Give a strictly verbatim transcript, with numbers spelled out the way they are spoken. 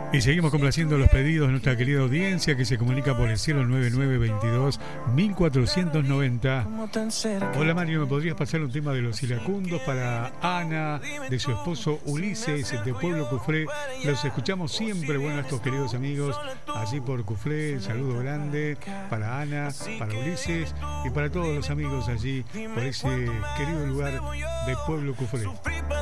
Y seguimos complaciendo los pedidos de nuestra querida audiencia que se comunica por el cielo nueve nueve veintidós mil cuatrocientos noventa. Hola Mario, ¿me podrías pasar un tema de los iracundos para Ana, de su esposo Ulises, de Pueblo Cufré? Los escuchamos siempre, bueno, estos queridos amigos, allí por Cufré. Saludo grande para Ana, para Ulises y para todos los amigos allí por ese querido lugar de Pueblo Cufré.